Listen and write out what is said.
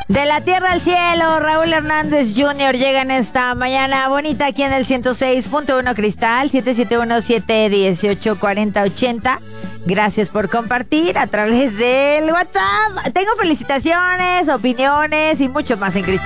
De la tierra al cielo, Raúl Hernández Jr. llega en esta mañana bonita aquí en el 106.1 Cristal, 771-718-4080. Gracias por compartir a través del WhatsApp. Tengo felicitaciones, opiniones y mucho más en Cristal.